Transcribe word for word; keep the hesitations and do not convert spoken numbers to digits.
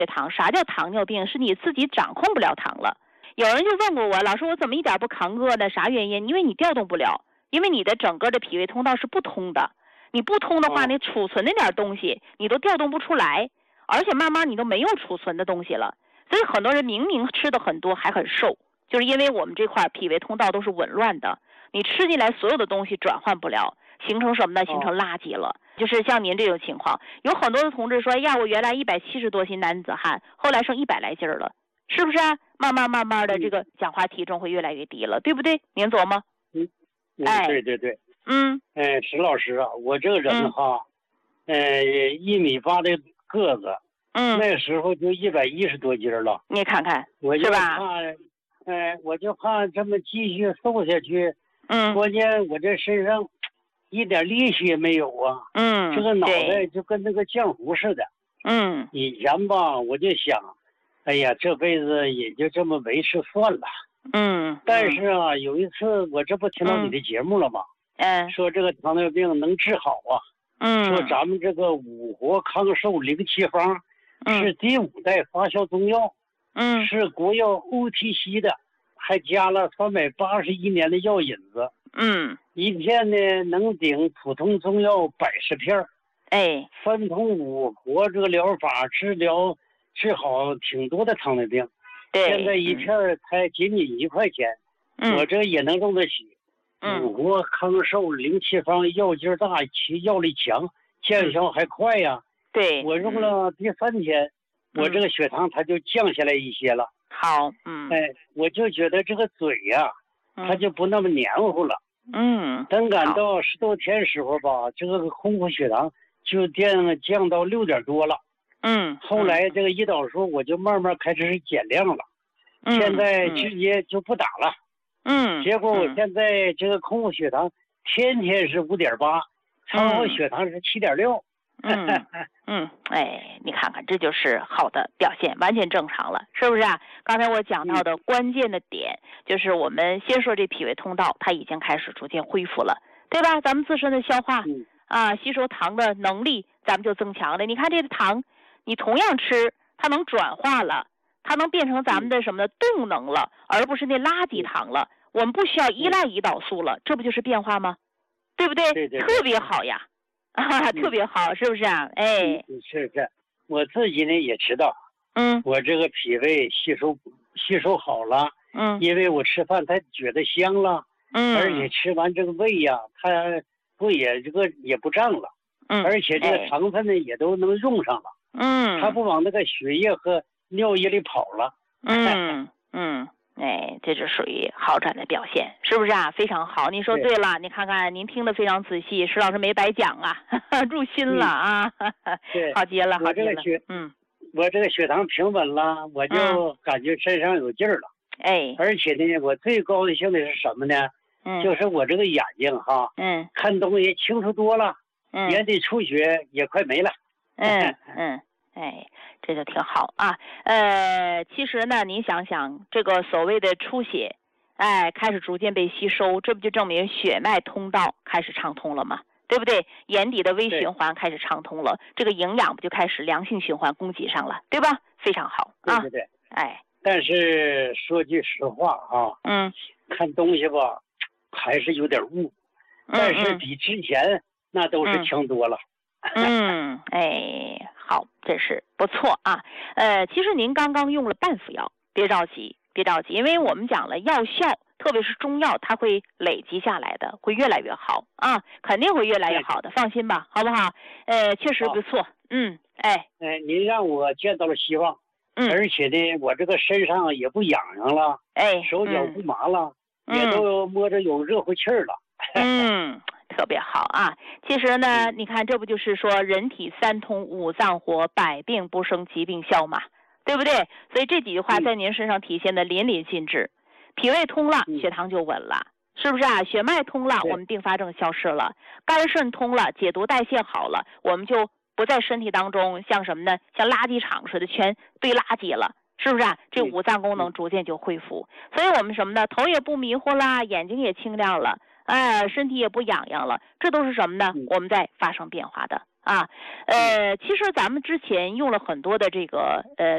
糖。啥叫糖尿病？是你自己掌控不了糖了。有人就问过我，老师我怎么一点不扛饿呢？啥原因？因为你调动不了，因为你的整个的脾胃通道是不通的。你不通的话，你储存那点东西你都调动不出来，而且慢慢你都没有储存的东西了。所以很多人明明吃的很多还很瘦，就是因为我们这块脾胃通道都是紊乱的，你吃进来所有的东西转换不了，形成什么呢？形成垃圾了。就是像您这种情况，有很多的同志说，呀，我原来一百七十多斤男子汉，后来剩一百来斤了，是不是啊？慢慢慢慢的，这个讲话体重会越来越低了，对不对？您琢磨？ 嗯， 哎， 对对对， 嗯， 哎，石老师啊，我这个人哈， 嗯、 呃，一米八的个子， 嗯， 那时候就一百一十多斤了。 你看看， 我就怕， 哎、呃，我就怕这么继续瘦下去， 嗯， 关键我这身上一点力气也没有啊， 嗯， 这个脑袋就跟那个浆糊似的， 嗯， 以前吧，我就想，哎呀，这辈子也就这么维持算了。 嗯， 但是啊，有一次我这不听到你的节目了吗？ 嗯， 说这个糖尿病能治好啊。 嗯， 说咱们这个五活康寿零七方， 嗯， 是第五代发酵中药， 嗯， 是国药 O T C 的，还加了三百八十一年的药引子。 嗯， 一片呢能顶普通中药百十片。 哎， 分通五活这个疗法治疗治好挺多的糖尿病。 对， 现在一片才仅仅一块钱， 嗯， 我这也能用得起。 嗯， 五活康寿零七方药劲大，其药力强，见效还快呀。 对， 我用了第三天， 嗯、 我这个血糖它就降下来一些了。 好，嗯， 哎，我就觉得这个嘴呀、啊，它就不那么黏糊了。 嗯， 等赶到十多天时候吧，这个空腹血糖就降降到六点多了。 嗯， 后来这个胰岛素我就慢慢开始减量了， 嗯、 现在直接就不打了。 嗯， 结果我现在这个空腹血糖天天是五点八，餐后血糖是七点六。 嗯嗯，哎，你看看，这就是好的表现，完全正常了，是不是啊？刚才我讲到的关键的点，就是我们先说这脾胃通道，它已经开始逐渐恢复了，对吧？咱们自身的消化、 嗯、 啊，吸收糖的能力，咱们就增强了。你看这个糖，你同样吃，它能转化了，它能变成咱们的什么呢？动能了，而不是那垃圾糖了。我们不需要依赖胰岛素了，这不就是变化吗？对不对？ 对对对， 特别好呀。啊，特别好，是不是啊？哎， 是是，我自己呢也知道， 嗯， 我这个脾胃吸收吸收好了， 嗯， 因为我吃饭它觉得香了， 嗯， 而且吃完这个胃呀、啊，它不也这个也不胀了， 嗯， 而且这个糖分呢、哎、也都能用上了， 嗯， 它不往那个血液和尿液里跑了， 嗯嗯。哎，这是属于好转的表现，是不是啊？非常好，您说对了。你看看，您听得非常仔细，石老师没白讲啊，入心了啊。 对， 好极了，好极了。 嗯，我这个血糖平稳了，我就感觉身上有劲儿了。 哎、嗯， 而且呢，我最高兴的是什么呢？ 嗯， 就是我这个眼睛哈， 嗯， 看东西清楚多了， 嗯， 眼底出血也快没了。 嗯嗯。哎，这就挺好啊。呃，其实呢，您想想，这个所谓的出血，哎，开始逐渐被吸收，这不就证明血脉通道开始畅通了吗？对不对？眼底的微循环开始畅通了，这个营养不就开始良性循环供给上了，对吧？非常好啊。 对对对。 哎， 但是说句实话啊， 嗯， 看东西吧，还是有点雾， 嗯、 但是比之前那都是强多了。 嗯，哎，好，这是不错啊。呃，其实您刚刚用了半副药，别着急，别着急，因为我们讲了药效，特别是中药，它会累积下来的，会越来越好啊，肯定会越来越好的，放心吧，好不好？呃，确实不错，嗯，哎， 哎，您让我见到了希望， 嗯， 而且呢，我这个身上也不痒痒了， 哎， 手脚不麻了， 嗯、 也都摸着有热乎气儿了， 嗯。特别好啊！其实呢，你看，这不就是说人体三通，五脏活，百病不生，疾病消嘛，对不对？所以这几句话在您身上体现的淋漓尽致。脾胃通了，血糖就稳了，是不是啊？血脉通了，我们并发症消失了；肝肾通了，解毒代谢好了，我们就不在身体当中像什么呢？像垃圾场似的全堆垃圾了。是不是啊？这五脏功能逐渐就恢复，所以我们什么呢？头也不迷糊啦，眼睛也清亮了。哎，身体也不痒痒了，这都是什么呢？我们在发生变化的啊。呃，其实咱们之前用了很多的这个呃。